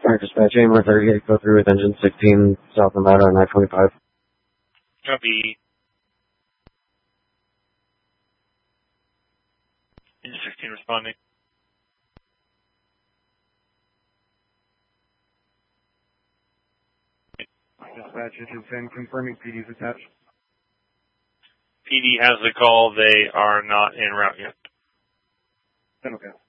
Alright, dispatch, Amber 38, go through with engine 16, south of Matter on I-25. Copy. Engine 16 responding. Dispatch, engine 10, confirming PD's attached. PD has the call. They are not en route yet. 10, okay.